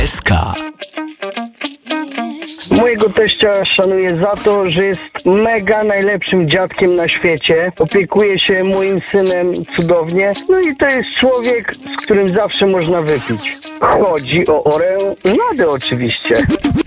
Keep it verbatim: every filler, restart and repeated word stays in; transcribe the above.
S K. Mojego teścia szanuję za to, że jest mega najlepszym dziadkiem na świecie. Opiekuje się moim synem cudownie. No i to jest człowiek, z którym zawsze można wypić. Chodzi o Oreę Nadę oczywiście.